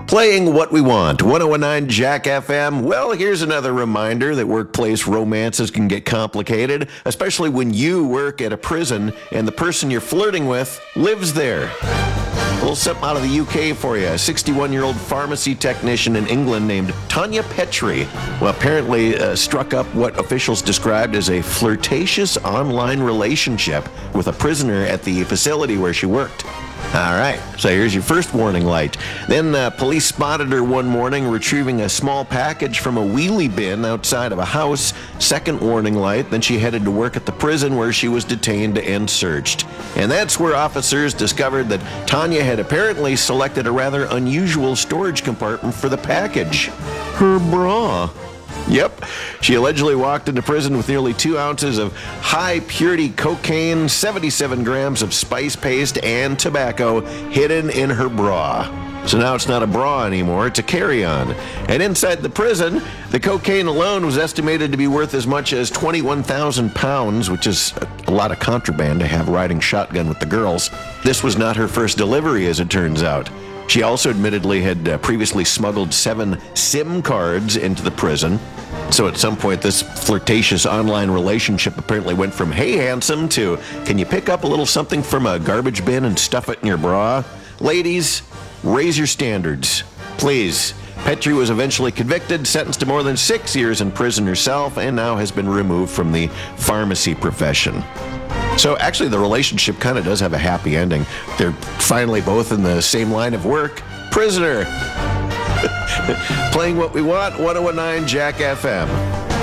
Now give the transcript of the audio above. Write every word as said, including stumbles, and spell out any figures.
Playing what we want, one oh nine Jack F M. Well, here's another reminder that workplace romances can get complicated, especially when you work at a prison and the person you're flirting with lives there. A little something out of the U K for you. A sixty-one-year-old pharmacy technician in England named Tanya Petrie, well, apparently uh, struck up what officials described as a flirtatious online relationship with a prisoner at the facility where she worked. All right, so here's your first warning light. Then uh, police spotted her one morning retrieving a small package from a wheelie bin outside of a house. Second warning light, then she headed to work at the prison where she was detained and searched. And that's where officers discovered that Tanya had apparently selected a rather unusual storage compartment for the package. Her bra. Yep, she allegedly walked into prison with nearly two ounces of high-purity cocaine, seventy-seven grams of spice paste, and tobacco hidden in her bra. So now it's not a bra anymore, it's a carry-on. And inside the prison, the cocaine alone was estimated to be worth as much as twenty-one thousand pounds, which is a lot of contraband to have riding shotgun with the girls. This was not her first delivery, as it turns out. She also admittedly had uh, previously smuggled seven SIM cards into the prison. So at some point, this flirtatious online relationship apparently went from, hey, handsome, to, can you pick up a little something from a garbage bin and stuff it in your bra? Ladies, raise your standards, please. Petrie was eventually convicted, sentenced to more than six years in prison herself, and now has been removed from the pharmacy profession. So actually, the relationship kind of does have a happy ending. They're finally both in the same line of work. Prisoner. Playing what we want, one oh nine Jack F M.